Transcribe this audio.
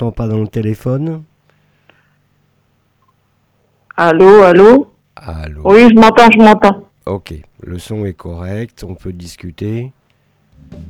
t'entend pas dans le téléphone. Allô, allô? Allô. Oui, je m'entends. Ok, le son est correct, on peut discuter.